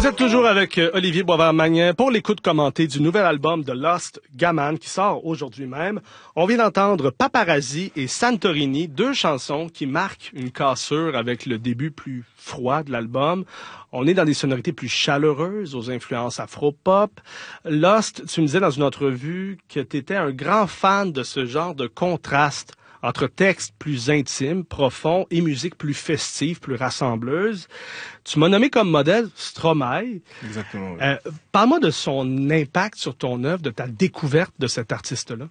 Vous êtes toujours avec Olivier Boisvert-Magnin pour l'écoute commentée du nouvel album de Lost Gammon qui sort aujourd'hui même. On vient d'entendre Paparazzi et Santorini, deux chansons qui marquent une cassure avec le début plus froid de l'album. On est dans des sonorités plus chaleureuses, aux influences afro-pop. Lost, tu me disais dans une entrevue que tu étais un grand fan de ce genre de contraste entre textes plus intimes, profonds et musique plus festive, plus rassembleuse. Tu m'as nommé comme modèle Stromae. Exactement. Oui. Parle-moi de son impact sur ton œuvre, de ta découverte de cet artiste-là.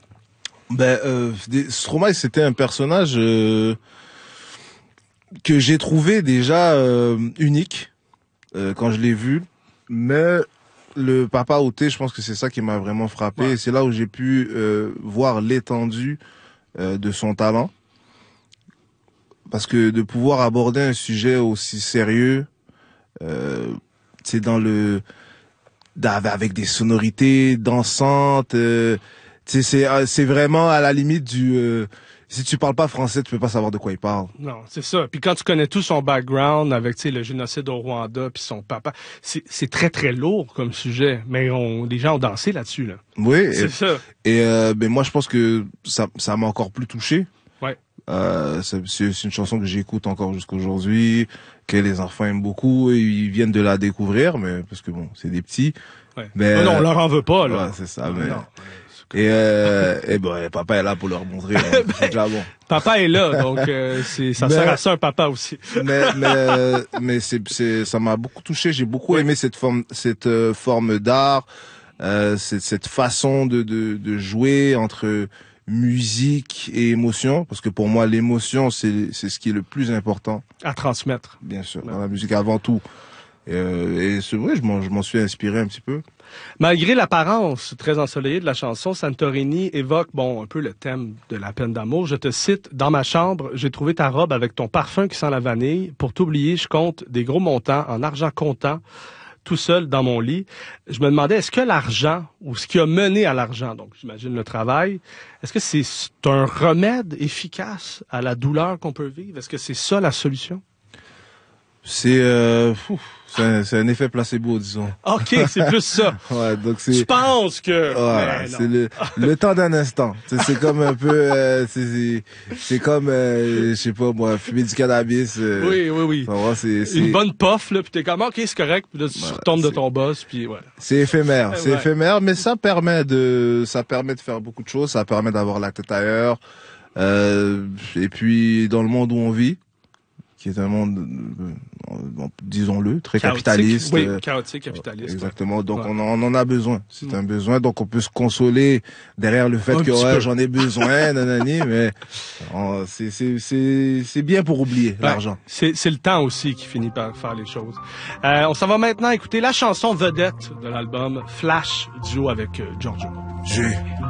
Stromae, c'était un personnage que j'ai trouvé déjà unique quand je l'ai vu, mais le Papa Outé, je pense que c'est ça qui m'a vraiment frappé. Ouais. Et c'est là où j'ai pu voir l'étendue de son talent, parce que de pouvoir aborder un sujet aussi sérieux, c'est avec des sonorités dansantes, c'est vraiment à la limite du si tu parles pas français, tu peux pas savoir de quoi il parle. Non, c'est ça. Puis quand tu connais tout son background avec, le génocide au Rwanda puis son papa, c'est très très lourd comme sujet, mais les gens ont dansé là-dessus là. Oui, c'est ça. Et moi je pense que ça m'a encore plus touché. Ouais. C'est une chanson que j'écoute encore jusqu'aujourd'hui, que les enfants aiment beaucoup et ils viennent de la découvrir, mais parce que bon, c'est des petits. Ouais. Mais non, on leur en veut pas là. Ouais, c'est ça. Non, mais... non. Et papa est là pour leur montrer. C'est déjà bon. Papa est là, donc ça sert à ça un papa aussi. mais ça m'a beaucoup touché. J'ai beaucoup aimé cette forme d'art, cette façon de jouer entre musique et émotion, parce que pour moi l'émotion c'est ce qui est le plus important à transmettre. Bien sûr, dans la musique avant tout. Et c'est vrai, je m'en suis inspiré un petit peu. Malgré l'apparence très ensoleillée de la chanson, Santorini évoque, un peu le thème de la peine d'amour. Je te cite, « Dans ma chambre, j'ai trouvé ta robe avec ton parfum qui sent la vanille. Pour t'oublier, je compte des gros montants en argent comptant, tout seul dans mon lit. » Je me demandais, est-ce que l'argent, ou ce qui a mené à l'argent, donc j'imagine le travail, est-ce que c'est un remède efficace à la douleur qu'on peut vivre? Est-ce que c'est ça la solution? C'est un effet placebo, disons. OK, c'est plus ça. Ouais, donc c'est. Je pense que. Voilà, c'est le temps d'un instant. C'est comme un peu, c'est comme, je sais pas moi, fumer du cannabis. Oui. C'est une bonne puff là, puis t'es comme OK, c'est correct, puis là tu retombes de ton boss, puis ouais. C'est éphémère, éphémère, mais ça permet de faire beaucoup de choses. Ça permet d'avoir la tête ailleurs. Et puis dans le monde où on vit, qui est un monde, disons-le, très chaotique, capitaliste. Oui, chaotique, capitaliste. Exactement. Ouais. Donc on en a besoin. C'est un besoin. Donc on peut se consoler derrière le fait que j'en ai besoin, nanani, mais c'est bien pour oublier l'argent. C'est le temps aussi qui finit par faire les choses. On s'en va maintenant écouter la chanson vedette de l'album Flash, duo avec Giorgio.